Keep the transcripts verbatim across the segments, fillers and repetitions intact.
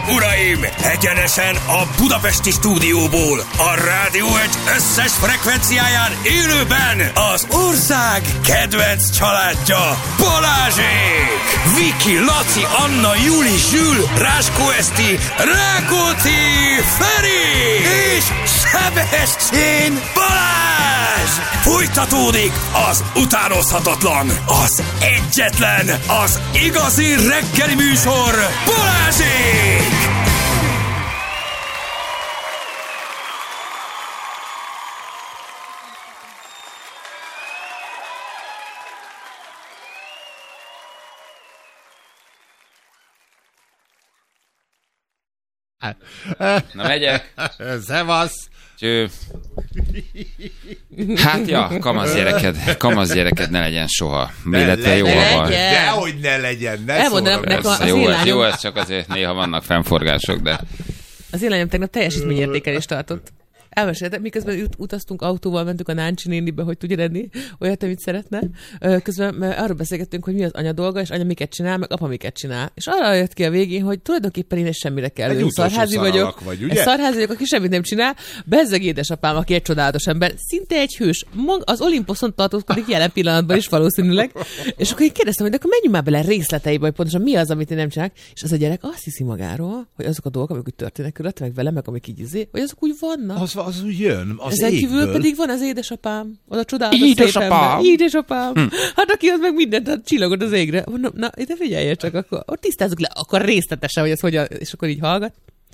uraim! Egyenesen a budapesti stúdióból, a Rádió egy összes frekvenciáján élőben az ország kedvenc családja, Balázsék! Viki, Laci, Anna, Juli, Zsül, Ráskó Eszti, Rákóczi, Feri és Sebestyén Balázs! Folytatódik az utánozhatatlan, az egyetlen, az igazi reggeli műsor, Balázsék! Na megyek. Szevasz. Cső. Hát ja, kamasz gyereked, kamasz gyereked ne legyen soha. Illetve jó van. Dehogy ne legyen, ne szóval. Jó, ez, jó, ez csak azért néha vannak fennforgások, de... Az én lányom tegnap teljesítményértékelést tartott. Elmeséltem, miközben ut- utaztunk autóval, mentünk a Náncsi nénibe, hogy tudja lenni olyat, amit szeretne. Közben arról beszélgettünk, hogy mi az anya dolga, és anya miket csinál, meg apa miket csinál. És arra jött ki a végén, hogy tulajdonképpen én semmire kell. Egy szarházi vagyok. Vagy, egy szarházi vagyok, aki semmit nem csinál. Bezzeg édesapám, aki egy csodálatos ember. Szinte egy hős. Mag- az Olimposzon tartózkodik jelen pillanatban is valószínűleg. És akkor én kérdeztem, hogy akkor menjünk már bele részleteibe, hogy pontosan mi az, amit én nem csinálok. És az a gyerek azt hiszi magáról, hogy azok a dolgok, amik úgy történnek körülötte, meg vele, meg amik így izé, hogy azok úgy vannak. Az, az úgy jön, az ezen égből. kívül pedig van az édesapám, az a csodálatos édesapám. szép édesapám. Hm. Hát aki az meg mindent, hát csillagod az égre. Na, na ide figyelj csak, akkor, akkor tisztázzuk le, akkor részletesen, hogy ez hogyan, és akkor így hallgat.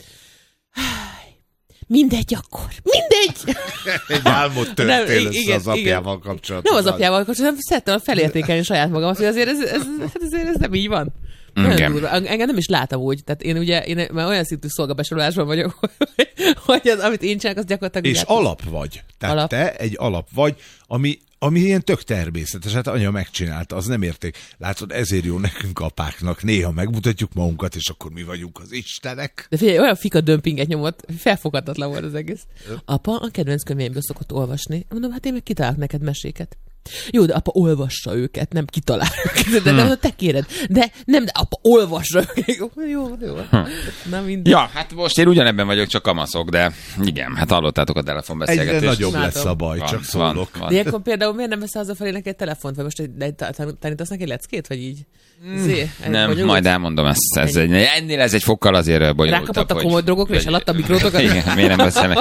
Mindegy akkor. Mindegy! Egy álmod törtél lesz igen, az apjával igen. kapcsolatban. Nem az apjával kapcsolatban, hanem szerettem felértékelni saját magamat, hogy azért ez, ez, ez, ez, ez nem így van. Engem nem is látom úgy. Tehát én ugye én már olyan szintű szolgabesorolásban vagyok, hogy az, amit én csinálok, az gyakorlatilag... És látom. Alap vagy. Tehát alap. Te egy alap vagy, ami, ami ilyen tök természetes. Hát anya megcsinálta, az nem érték. Látod, ezért jó nekünk apáknak. Néha megmutatjuk magunkat, és akkor mi vagyunk az istenek. De figyelj, olyan fika dömpinget nyomott, felfoghatatlan volt az egész. Apa a kedvenc könyveimből szokott olvasni. Mondom, hát én meg kitalálok neked meséket. Jó, de apa olvassa őket, nem kitalál őket, de, de, de te kéred. De nem, de apa olvassa őket. Jó, jó. Na minden. Ja, hát most én ugyanebben vagyok, csak kamaszok, de igen, hát hallottátok a telefonbeszélgetést. Egyre nagyobb lesz a baj, van, csak szólok. Van, van. De akkor például miért nem veszel hazafelé neki egy telefont, vagy most tanítasz neki egy leckét, vagy így? Zé, nem, bonyolult? Majd elmondom ezt. Ez egy, ennél ez egy fokkal azért bonyolultabb. Rákapott a komoly drogokra, és eladta a mikrótokat. Igen, miért nem veszem?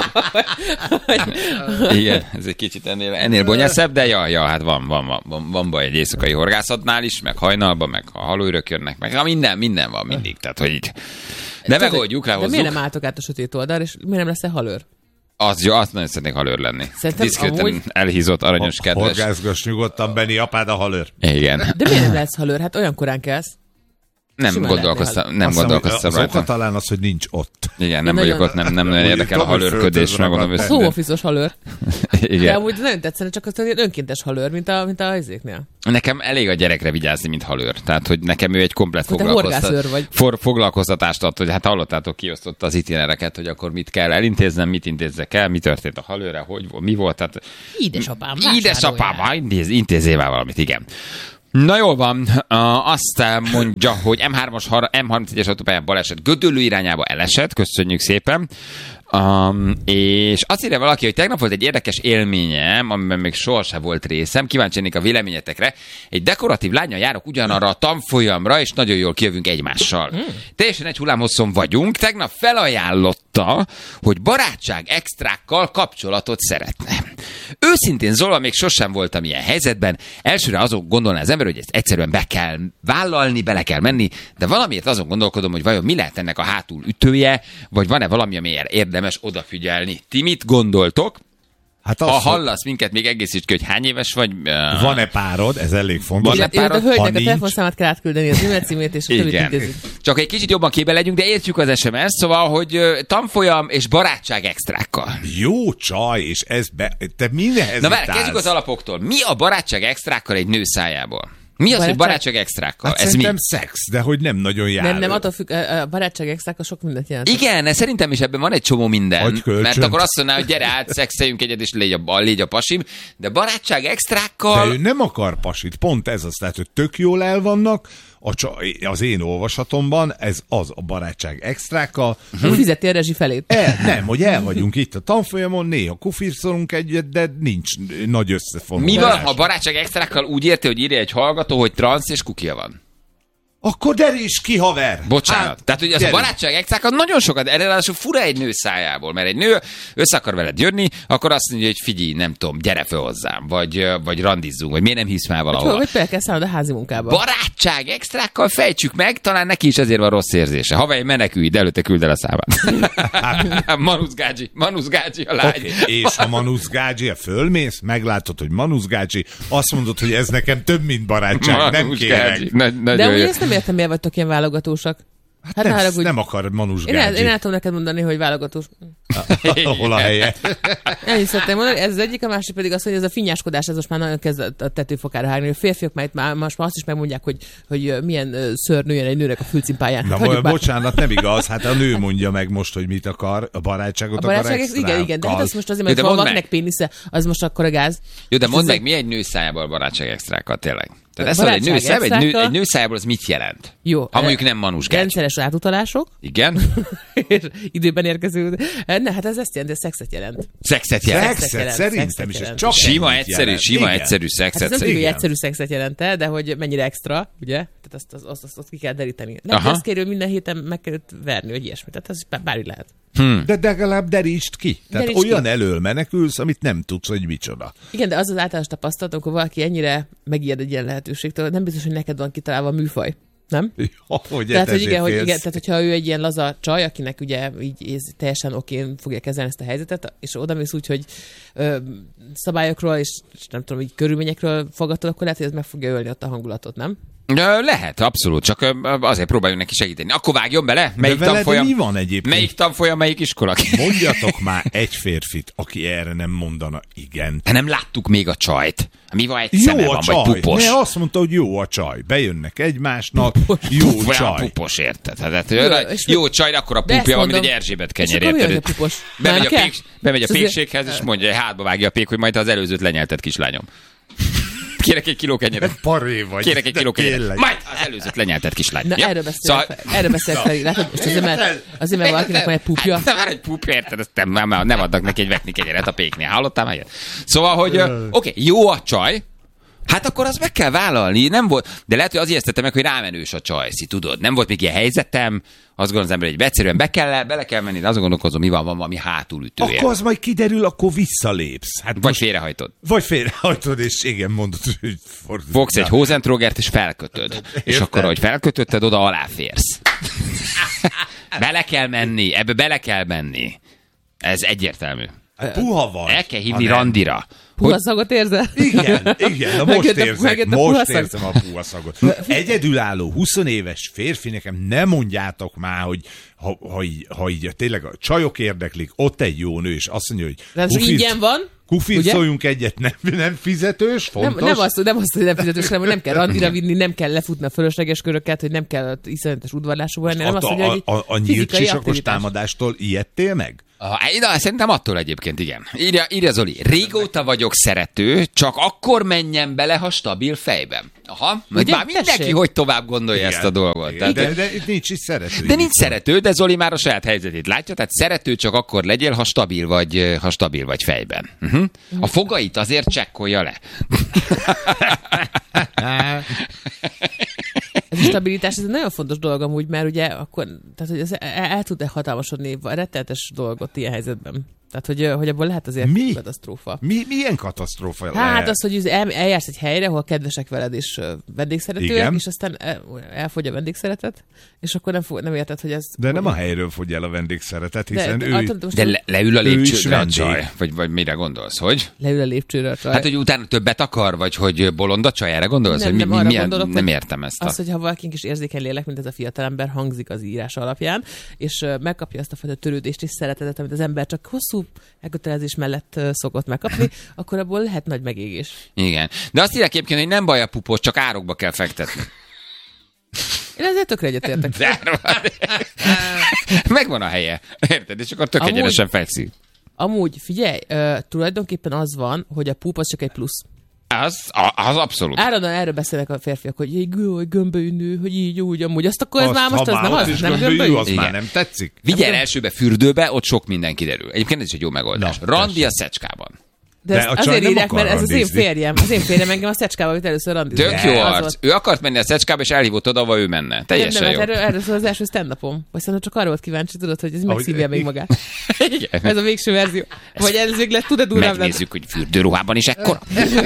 Igen, ez egy kicsit ennél, ennél bonyolultabb, de ja, ja, hát van, van, van, van baj egy éjszakai horgászatnál is, meg hajnalban, meg a halőrök jönnek, meg ha minden, minden van mindig, tehát hogy így. De megoldjuk, lehozzuk. De miért nem álltok át a sötét oldalra, és miért nem lesz halőr? Az jó, azt nagyon szeretnék halőr lenni. Diszkréten amúgy... elhízott, aranyos, ha, kedves. Horgászgass nyugodtan, Benni, apád a halőr. Igen. De miért nem lesz halőr? Hát olyan korán kelsz. Nem gondolkoztam, nem gondolkoztam rajta. Az oka talán az, hogy nincs ott. Igen, nem vagyok ott, nem, nem nagyon érdekel a halőrködés, megmondom össze. Home office-os halőr. Igen. De amúgy nagyon tetszene, csak az önkéntes halőr, mint a, mint a izéknél. Nekem elég a gyerekre vigyázni, mint halőr. Tehát, hogy nekem ő egy komplet foglalkoztat... For, foglalkoztatást ad, hogy hát hallottátok, kiosztotta az itinereket, hogy akkor mit kell elintéznem, mit intézzek el, mi történt a halőrre, hogy mi volt. Tehát... Édesapám, Édesapám, intéz, intézével valamit, igen. Na jól van, azt mondja, hogy em hármas, em harmincegyes autópályán baleset Gödöllő irányába elesett, köszönjük szépen. Um, és azt írja valaki, hogy tegnap volt egy érdekes élményem, amiben még sohasem volt részem, kíváncsi lennék a véleményetekre. Egy dekoratív lánnyal járok ugyanarra a tanfolyamra, és nagyon jól kijövünk egymással. Hmm. Teljesen egy hullámhosszon vagyunk, tegnap felajánlotta, hogy barátság extrákkal kapcsolatot szeretne. Őszintén szólva még sosem voltam ilyen helyzetben, elsőre azon gondolná az ember, hogy ezt egyszerűen be kell vállalni, bele kell menni, de valamiért azon gondolkodom, hogy vajon mi lehet ennek a hátul ütője, vagy van-e valami, amiért érdemes odafigyelni. Ti mit gondoltok? Hát ha hallasz minket, még egészítsd ki, hogy hány éves vagy. Uh... Van-e párod? Ez elég fontos. Van-e párod? A hölgynek a telefonszámát kell átküldeni, az e-mail címét, és igen. Csak egy kicsit jobban képbe legyünk, de értjük az es em es, szóval, hogy tanfolyam és barátság extrákkal. Jó csaj, és ez be... Te mindenhez na várj, kezdjük az alapoktól. Mi a barátság extrákkal egy nő szájából? Mi az, barátság... hogy barátság extrákkal? Hát ez szerintem mi? szex, de hogy nem nagyon jár. Nem, nem, attól függ, a barátság extrákkal sok mindent jelent. Igen, szerintem is ebben van egy csomó minden. Mert akkor azt mondaná, hogy gyere át, szexeljünk egyet, és légy a, légy a pasim. De barátság extrákkal... De ő nem akar pasit, pont ez az, tehát, hogy tök jól el vannak, a csaj, az én olvasatomban ez az a barátság extrákkal. Hogy fizeti a rezsi felét. El, nem, hogy el vagyunk itt a tanfolyamon, néha kufirszolunk egyet, de nincs nagy összefonulás. Mi van, ha a barátság extrákkal úgy érti, hogy írja egy hallgató, hogy transz és kukia van? Akkor deríts ki, haver! Bocsánat. Hát, Tehát, hogy az a barátság extrákat nagyon sokat, erre ráadásul fura egy nő szájából, mert egy nő össze akar veled jönni, akkor azt mondja, hogy figyelj, nem tudom, gyere fel hozzám, vagy, vagy randizzunk, vagy miért nem hisz már valahol. Hogy például kell szállnod a házi munkába. Barátság extrákkal fejtsük meg, talán neki is ezért van rossz érzése. Haver, menekülj, de előtte küld el a számát. Manusz Gágyi, Manusz Gágyi a lány. Okay. És ha Manusz Gágyi fölmész, meglátod, hogy Manusz Gágyi, azt mondod, hogy ez nekem több, mint barátság, Manusz nem kérek. Nagy, de úgy ezt nem értem, miért vagytok ilyen válogatósak. Hát, Hát nem, nálad, úgy... nem akar Manus Én el, Gágyi. én el tudom neked mondani, hogy válogatós. Hol a helye? Ennyit szeretném mondani, ez az egyik, a másik pedig az, hogy ez a finnyáskodás, ez most már nagyon kezd a tetőfokára hágni. A férfiak már, már most már azt is megmondják, hogy, hogy milyen szőr nőjön egy nőnek a fülcimpáján. Na, hát, bocsánat, nem igaz, hát a nő mondja meg most, hogy mit akar, a barátságot a barátság, akar extrákkal. igen, igen, de hát azt most azért, mert van valakinek pénisze, az most akkor a gáz. Jó, de mondd ez meg, egy... mi egy nő szájából a barátság extrákkal tényleg? Tehát A ez egy nő, szájából, egy, nő, extrákkal... egy nő szájából az mit jelent? Jó. Ha mondjuk nem Manus Gágyi. Rendszeres átutalások. Igen? És időben érkező. Ne, hát ez ezt jelenti, ez szexet jelent. Szexet jelent. Szexet, jelent, szerintem szexet is, ez jelent. csak Sima, ennyit egyszerű, jelent. sima, Igen. egyszerű Hát szexet. ez nem tudjuk, hogy Igen. egyszerű szexet jelente, de hogy mennyire extra, ugye? Tehát azt, azt, azt, azt, azt ki kell deríteni. Nem, Aha. azt kérő, hogy minden héten meg kell őt verni, vagy ilyesmi. Tehát ez bármi lehet. Hmm. De legalább derítsd ki. Tehát Derítsd olyan ki. elől menekülsz, amit nem tudsz, hogy micsoda. Igen, de az az általános tapasztalat, amikor valaki ennyire megijed egy ilyen lehetőségtől, nem biztos, hogy neked van kitalálva a műfaj. Nem? Ja, hogy Tehát, hogy ezért igen, hogy félsz. igen, tehát hogyha ő egy ilyen laza csaj, akinek ugye így ez teljesen okén fogja kezelni ezt a helyzetet, és oda mész úgy, hogy ö, szabályokról és, és nem tudom, így körülményekről fogadod, akkor lehet, hogy ez meg fogja ölni ott a hangulatot, nem? Ö, Lehet, abszolút, csak ö, azért próbáljunk neki segíteni. Akkor vágjon bele, melyik veled tanfolyam, mi van egyébként? melyik tanfolyam, melyik iskola. Mondjatok már egy férfit, aki erre nem mondana igen. Hát nem láttuk még a csajt. Mi van, egy szeme Jó a van, csaj. vagy pupos. Ne, azt mondta, hogy jó a csaj. Bejönnek egymásnak, jó Olyan csaj. pupos, érted? Hát, Jó, jó, és jó csaj, akkor a de ezt pupja, van, mint mondom. egy Erzsébet És kenyér, akkor mi az, érted? hogy a pupos? Bemegy a, Már kell? pék, bemegy a És azért- pékséghez, és mondja, hátba vágja a pék, hogy majd az előzőt lenyelted, kislányom. Kérek egy kiló kenyeret. Paré vagy. Kérek egy de kiló kenyeret. tényleg. Majd az előzőt lenyelted, kislány. Na, Ja? erről beszélek, Szóval- fel, erről beszélek fel, látod? Most azért, mert, azért, mert valakinek van egy pupja. Hát, már egy pupja, érted? Ezt nem, nem, nem adnak neki egy vetni kenyeret a péknél. Hallottál már ilyet? Szóval, hogy ö, oké, okay, jó a csaj, hát akkor azt meg kell vállalni. Nem volt, de lehet, hogy az ijesztette meg, hogy rámenős a csajszi, tudod? Nem volt még ilyen helyzetem, azt gondolom az ember, hogy egyszerűen be kell, bele kell menni, de azon gondolkozom, mi van, van valami hátulütője. Akkor az majd kiderül, akkor visszalépsz. Hát Vagy most, félrehajtod. vagy félrehajtod, és igen, mondod, hogy fordítod. Fogsz egy hózentrógert, és felkötöd. És Érted? akkor, ahogy felkötötted, oda aláférsz. Bele kell menni, ebbe bele kell menni. Ez egyértelmű. Puha vagy. El kell hívni Ha nem. randira. Puha szagot érzel? Igen, igen, na most Megjött a- érzek, megjött a most puhaszag. érzem a puhaszagot. Egyedülálló, húsz éves férfi, nekem nem mondjátok már, hogy ha, ha, így, ha így tényleg a csajok érdeklik, ott egy jó nő, és azt mondja, hogy Ráadásul ingyen van, kufircoljunk egyet, nem, nem fizetős, Nem, fontos. nem, azt, nem azt, hogy nem fizetős, hanem hogy nem kell randira vinni, nem kell lefutni a fölösleges köröket, hogy nem kell iszonyatos udvarlású lenni, nem a, azt mondja, a, hogy a, a nyílt fizikai sisakos aktivitás. támadástól ijedtél meg? Ah, na, szerintem attól egyébként, igen. Írja, írja Zoli, régóta vagyok szerető, csak akkor menjen bele, ha stabil fejben. Aha, hogy Ugye? már mindenki Tessék. hogy tovább gondolja Igen, ezt a dolgot. igen, Tehát, de, de itt nincs is szerető. de nincs szerető, de Zoli már a saját helyzetét látja, tehát szerető csak akkor legyél, ha stabil vagy, ha stabil vagy fejben. Uh-huh. A fogait azért csekkolja le. Ez a stabilitás, ez egy nagyon fontos dolog amúgy, mert ugye akkor, tehát hogy ez el, el tud-e hatalmasodni, rettenetes dolgot ilyen helyzetben. Tehát, hogy, hogy abból lehet azért Mi? katasztrófa. Mi, milyen katasztrófa Hát lehet? az, hogy el, eljársz egy helyre, ahol kedvesek veled és ö, vendégszeretőek, Igen. és aztán el, elfogy a vendégszeretet, és akkor nem, fog, nem érted, hogy ez... De nem a helyről fogy el a vendégszeretet, hiszen de, ő... attól, most De le, leül a Ő is lépcsőre a vendég. csaj? Vagy, vagy mire gondolsz, hogy? leül a lépcsőre a csaj. Hát, hogy utána többet akar, vagy hogy bolond a csaj, erre gondolsz? Nem, hogy mi, nem mi, arra milyen, gondolok, nem hogy értem ezt. Az, A... hogy ha valakinek is érzékeny lélek, mint ez a fiatalember, hangzik az írás alapján, és ö, megkapja azt a fajta törődést és szeretetet, amit az ember csak hosszú elkötelezés mellett ö, szokott megkapni, akkor abból lehet nagy megégés. Igen. De azt írják egyébként, hogy nem baj a pupos, csak árokba kell fektetni. Én ezzel tökre egyetértek. Zárva. Megvan a helye. Érted? És akkor tök Amúgy- egyenesen fekszik. Amúgy, figyelj, ö, tulajdonképpen az van, hogy a púp az csak egy plusz. Az, az abszolút. Állandóan erről beszélnek a férfiak, hogy egy gömbölyű nő, hogy így úgy, amúgy. Azt akkor ez már most az nem az, nem gömbölyű. Az már nem tetszik. Vigyel elsőbe fürdőbe, ott sok minden kiderül. Egyébként ez is egy jó megoldás. Na, Randi a Szecskában. De, De ezt azért írják, mert ez az én férjem. Az én férjem engem a Szecskába, hogy először randizni. Tök jó arc. Ő akart menni a Szecskába, és elhívott oda, ahol ő menne. Teljesen nem, jó. Erről, erről szól az első stand-upom. Vagy szerintem csak arra volt kíváncsi, tudod, hogy ez megszívja még magát. Ez a végső verzió. Vagy ez még lett, tud-e durvább? Megnézzük, hogy fürdőruhában is ekkora.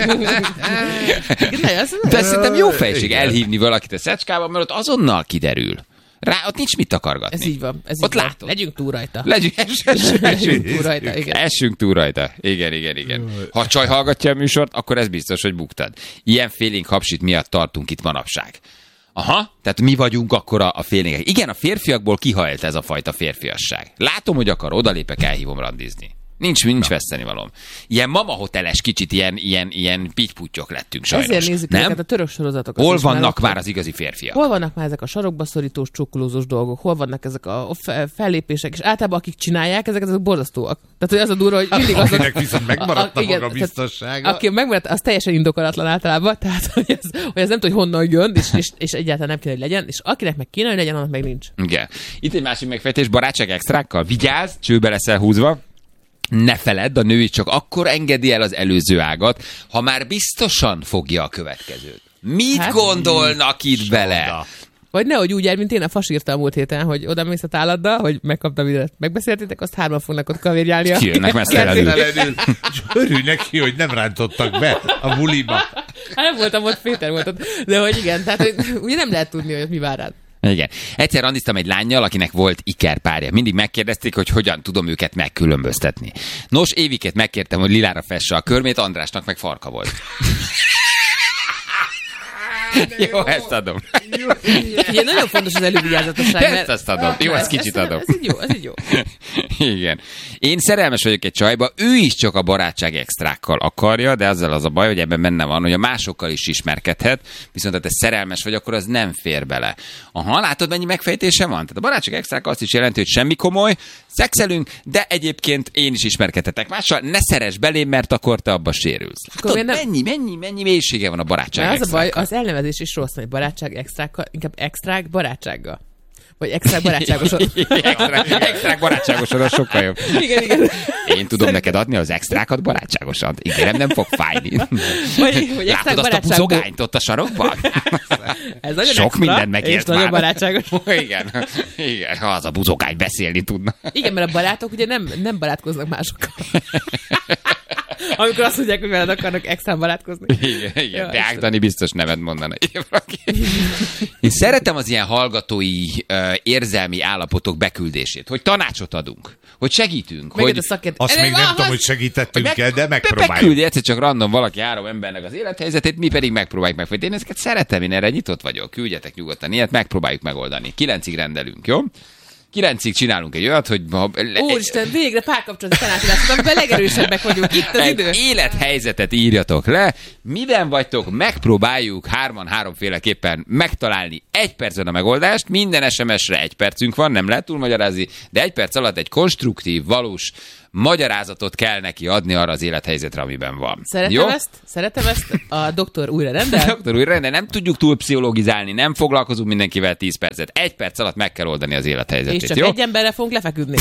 De szerintem jó fejség elhívni valakit a Szecskába, mert ott azonnal kiderül. Rá, ott nincs mit takargatni. Ez így van. Ez ott így látod. Van. Legyünk túl rajta. Legyünk, Legyünk túl rajta, igen. Essünk túl rajta. Igen, igen, igen. Ha a csaj hallgatja a műsort, akkor ez biztos, hogy buktad. Ilyen félénk hapsit miatt tartunk itt manapság. Aha, tehát mi vagyunk akkor a, a félénkek. Igen, a férfiakból kihajlt ez a fajta férfiasság. Látom, hogy akar, odalépek, elhívom randizni. Nincs, nincs vesztenivalom. Ilyen mama hoteles kicsit, ilyen, ilyen, ilyen pittyputyok lettünk sajnos. Ezért nézzük nem? ezeket a török sorozatokat. Hol vannak már az igazi férfiak? Hol vannak már ezek a sarokba szorítós, csukkolózós dolgok? Hol vannak ezek a fellépések? És általában akik csinálják, ezek azok borzasztóak. Tehát, hogy az a durva, hogy mindig azok... Akinek viszont megmaradt a, a maga biztossága. Aki megmaradt, az teljesen indokolatlan általában. Tehát, hogy ez, hogy ez nem tud, hogy honnan jön, és, és, és egyáltalán nem kéne, hogy legyen. És akinek meg kéne, hogy legyen, annak meg nincs. Igen. Itt egy másik megfejtés, barátság extrákkal. Vigyázz, csőbe leszel húzva. Ne feledd, a nő csak akkor engedi el az előző ágat, ha már biztosan fogja a következőt. Mit hát, gondolnak itt soda. Bele? Vagy nehogy úgy jár, mint én a fas írta a múlt héten, hogy oda mész a táladdal, hogy megkaptam videót. Megbeszéltétek, azt hárman fognak ott kavérjálni. Kijönnek mesztelenül. Örülj neki, hogy nem rántottak be a buliba. Hát nem voltam ott, Péter volt ott. De hogy igen, tehát hogy ugye nem lehet tudni, hogy mi vár rád. Igen. Egyszer randiztam egy lánnyal, akinek volt ikerpárja. Mindig megkérdezték, hogy hogyan tudom őket megkülönböztetni. Nos, Éviket megkértem, hogy lilára fesse a körmét, Andrásnak meg farka volt. Jó, jó, ezt adom. Jó, ugye, nagyon fontos az elővigyázatosság. Ezt mert... azt adom. Jó, ezt kicsit ez, adom. Ez így jó, ez így jó. Igen. Én szerelmes vagyok egy csajba, ő is csak a barátság extrákkal akarja, de azzal az a baj, hogy ebben benne van, hogy a másokkal is ismerkedhet, viszont ha te szerelmes vagy, akkor az nem fér bele. Aha, látod, mennyi megfejtése van? Tehát a barátság extrák azt is jelenti, hogy semmi komoly, szexelünk, de egyébként én is ismerkedhetek mással, ne szeress belém, mert akkor te abba sérülsz. Látod, nem... mennyi, mennyi, mennyi mélysége van a barátság extrákkal. Az a baj, az elnevezés is rossz, hogy barátság extrákkal, inkább extrák barátsággal. Vagy extrák barátságosod. Extrák barátságosod, az sokkal jobb. Igen, igen. Én tudom Szerintem... neked adni az extrákat barátságosan. Igen, nem fog fájni. Vagy, vagy látod azt a buzogányt ott a sarokban? Ez nagyon sok extra, mindent megért már. Nagyon barátságos. Igen, igen, ha az a buzogány beszélni tudna. Igen, mert a barátok ugye nem, nem barátkoznak másokkal. Amikor azt mondják, hogy veled akarnak extra barátkozni. Igen, igen. De Ágdani biztos nevet mondana. Én szeretem az ilyen hallgatói uh, érzelmi állapotok beküldését, hogy tanácsot adunk, hogy segítünk. Meg hogy... szakért... Azt még nem tudom, hogy segítettünk el, de megpróbáljuk. Beküldi egyszer csak random valaki három embernek az élethelyzetét, mi pedig megpróbáljuk megfejteni. Én ezeket szeretem, én erre nyitott vagyok. Küldjetek nyugodtan ilyet, megpróbáljuk megoldani. Kilencig rendelünk, jó? Kilencig csinálunk egy olyat, hogy... Úristen, végre párkapcsolati tanácsadást, amiben legerősebbek vagyunk. Itt az idő. Élethelyzetet írjatok le. Miben vagytok? Megpróbáljuk hárman háromféleképpen megtalálni egy percben a megoldást. Minden es em es-re egy percünk van, nem lehet túlmagyarázni, de egy perc alatt egy konstruktív, valós magyarázatot kell neki adni arra az élethelyzetre, amiben van. Szeretem jó? ezt, szeretem ezt. A doktor újra rendel. doktor újra rendel, nem tudjuk túl pszichológizálni, nem foglalkozunk mindenkivel tíz percet. Egy perc alatt meg kell oldani az élethelyzetét. És csak jó? egy emberre fogunk lefeküdni.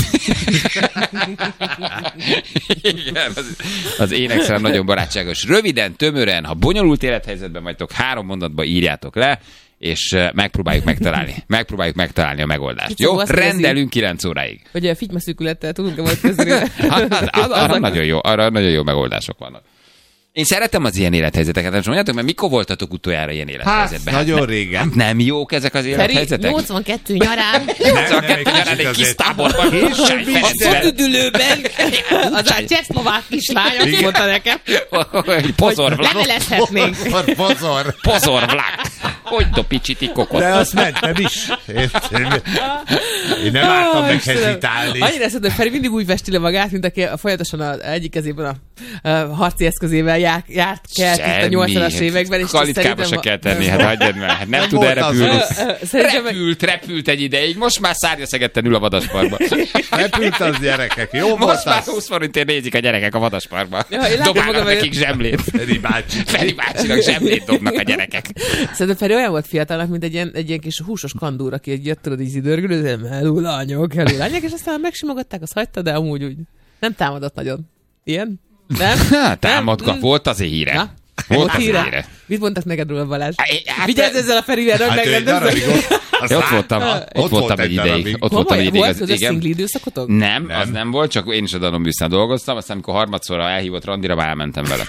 Igen, az, az énekszám nagyon barátságos. Röviden, tömören, ha bonyolult élethelyzetben vagytok, három mondatba írjátok le, és megpróbáljuk megtalálni. Megpróbáljuk megtalálni a megoldást. Kicsit jó? Rendelünk kilenc óráig. Hogy a fitymaszűkülettel tudunk-e majd közülni? Arra nagyon jó, arra nagyon jó megoldások vannak. Én szeretem az ilyen élethelyzeteket, nem mondjátok, mert mikor voltatok utoljára ilyen élethelyzetben? Hát, nagyon régen. Hát nem jók ezek az élethelyzetek? nyolcvankettő nyarán. nyolcvankettő nyarán egy kis táborban. A fodüdülőben. Az a csehszlovák kislány, azt mondta nekem. Pozor vlak. Levelezhetnénk. Pozor. Pozor vlak. Hogy do picsiti kokot. De azt mentem is. Én nem álltam meghezitálni. Annyira szeretem, hogy Feri mindig úgy festi le magát, mint aki folyamatosan az egyik kezében a, a harci eszközével járt, járt kelt itt a nyolcvanas években. És kalitkába se kell tenni, hát hagyjad meg. Hát nem, nem tud erre repülni. Repült, repült egy ideig, most már szárnyaszegetten ül a vadasparkban. Repült az gyerekek, jó most volt most már húsz forintért nézik a gyerekek a vadasparkban. Ja, dobálnak nekik zsemlét. Feri bácsi. Feri bácsinak zsemlét dobnak a gyerekek. Szerintem Feri olyan volt fiatalnak, mint egy ilyen, egy ilyen kis húsos kandúr, aki egy jött, tudod, így idörgülő, hello lányok, hello lányok, és aztán megsimogatták, az hagyta, de amúgy úgy nem támadott nagyon. Ilyen? Nem? Támadgat, volt azért híre. Na? Volt híre. híre. Mit mondtak neked róla, Balázs? Hát, vigyázz ezzel a Ferivel, hogy hát megrendezzel. Ott voltam, ott, ott voltam egy ideig. Ott voltam egy ideig. Volt közös szingli időszakotok? Nem, nem, az nem volt, csak én is a Danubiusznál dolgoztam, aztán amikor harmadszorra elhívott randira, már elmentem vele.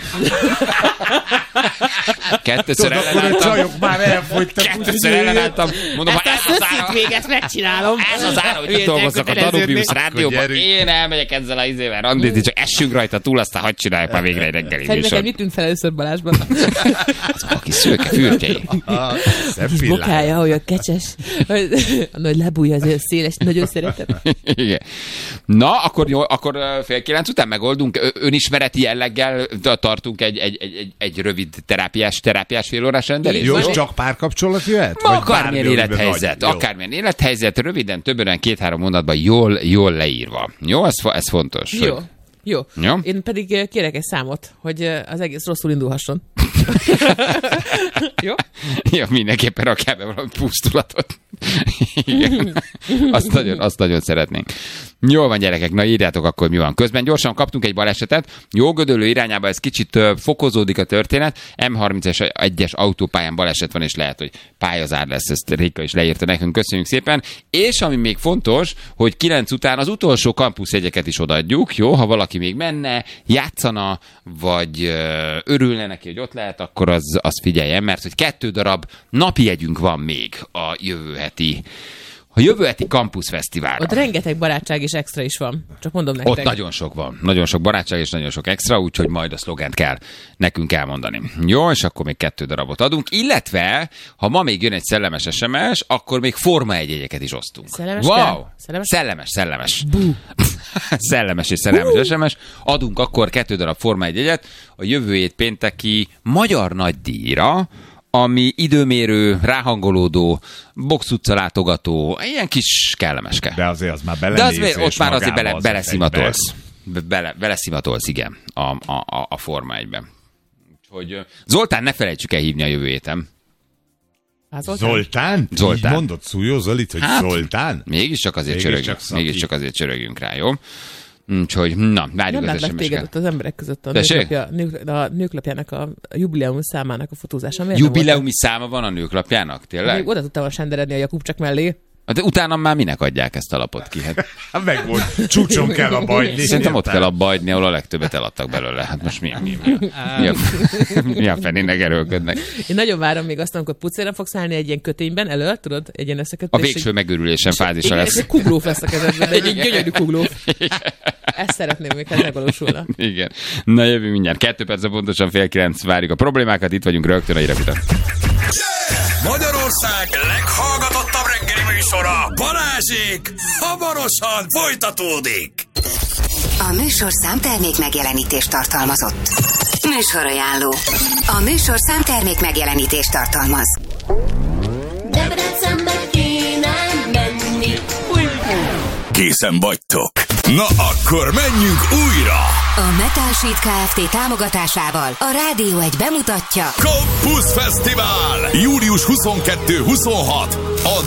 Kettőször ellenálltam. Csajok már elfogytak. Kettőször ellenálltam. Mondom, ha ez az ára, véget megcsinálom. ez az ára, hogy itt dolgozzak a Danubius rádióban. Én elmegyek ezzel az izével randízni, csak essünk rajta túl, aztán hadd csináljuk már végre egy reggeli műsor. Szerintem mit tűnt fel először Balázsban? Az a kis szőke fürtjei. A kis bokája, hogy a kecses, a nagy lábúja, azért széles, nagyon szeretem. Igen. Na, akkor, jó, akkor fél kilenc után megoldunk. Önismereti jelleggel tartunk egy, egy, egy, egy rövid terápiás, terápiás félórás rendelést. Jó, csak párkapcsolat jöhet? Ma akármilyen élethelyzet, akármilyen élethelyzet, röviden, többen, két-három mondatban jól, jól leírva. Jó, ez, ez fontos. Jó. Hogy... Jó. Jó. Én pedig kérek egy számot, hogy az egész rosszul indulhasson. Jó? Ja, mindenképpen rakjál be valami pusztulatot. Igen. Azt nagyon, azt nagyon szeretnénk. Jól van, gyerekek, na írjátok akkor, mi van. Közben gyorsan kaptunk egy balesetet. Jógödöllő irányába ez kicsit fokozódik a történet. M harmincas autópályán baleset van, és lehet, hogy pályazár lesz. Ezt Réka is leírta nekünk. Köszönjük szépen. És ami még fontos, hogy kilenc után az utolsó kampuszjegyeket is odaadjuk. Jó, ha valaki még menne, játszana, vagy örülne neki, hogy ott lehet, akkor az, az figyeljen, mert hogy kettő darab napi jegyünk van még a jövő heti A jövő heti Campus Fesztiválra. Ott rengeteg barátság és extra is van. Csak mondom nektek. Ott nagyon sok van. Nagyon sok barátság és nagyon sok extra, úgyhogy majd a szlogent kell nekünk elmondani. Jó, és akkor még kettő darabot adunk. Illetve, ha ma még jön egy szellemes es em es, akkor még Forma egy jegyeket is osztunk. Szellemes? Wow! Szellemes? Szellemes, szellemes. Szellemes és szellemes es em es. Adunk akkor kettő darab Forma egy jegyet a jövő hét pénteki magyar nagydíjra, ami időmérő, ráhangolódó, box utca látogató, ilyen kis kellemeske. De azért az már belenézés. De az, ott már azért bele, az beleszimatolsz. Bele, beleszimatolsz, igen, a, a, a Forma egyben. Úgyhogy Zoltán, ne felejtsük el hívni a jövő héten. Zoltán? Zoltán? Zoltán. Így mondod Szújó Zolit, hogy hát, Zoltán? Mégiscsak azért, Mégis csörögjünk, csak mégiscsak azért csörögjünk rá, jó? Úgyhogy, na, várjuk nem az látlak téged ott az emberek között a nőklapja, nők, a nőklapjának a jubileumi számának a fotózása. Miért jubileumi száma van a nőklapjának? Tényleg? Még oda tudtam senderedni a Jakubcsák mellé. De utána már minek adják ezt a lapot ki? Hát, meg volt. Csúcson kell abba hagyni. Szerintem ott kell abba hagyni, ahol a legtöbbet eladtak belőle. Hát most mi a, mi, mi a, mi a, mi a fenének erőlködnek? Én nagyon várom még azt, amikor pucéra fogsz állni egy ilyen kötényben elő, tudod, egy ilyen összekötés. A végső megőrülésen fázisa lesz. Egy kuglóf lesz a kezedben, egy, egy gyönyörű kuglóf. Ezt szeretném, még ez megvalósulna. Igen. Na jövő mindjárt. Kettő percre pontosan fél kilenc várjuk a problémákat. Itt vagyunk rögtön a hírek. Magyarország leghallgatottabb reggeli műsora, Balázsék, hamarosan folytatódik. A műsor számtermék megjelenítést tartalmazott. Műsorajánló. A műsor számtermék megjelenítést tartalmaz. Debrecenbe kéne menni. Készen vagytok? Na akkor menjünk újra! A Metal Sheet Kft. Támogatásával a Rádió egy bemutatja Campus Fesztivál! július huszonkettő huszonhat